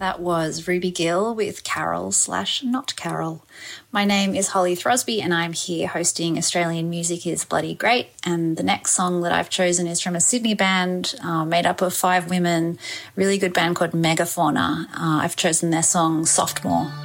That was Ruby Gill with Carol/Not Carol. My name is Holly Throsby and I'm here hosting Australian Music is Bloody Great, and the next song that I've chosen is from a Sydney band made up of 5 women, really good band called Megafauna. I've chosen their song Softmore.